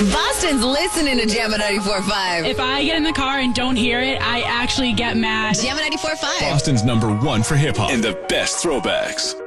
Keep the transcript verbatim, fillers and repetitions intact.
Boston's listening to Jam ninety-four point five. If I get in the car and don't hear it, I actually get mad. Jam ninety-four point five. Boston's number one for hip hop and the best throwbacks.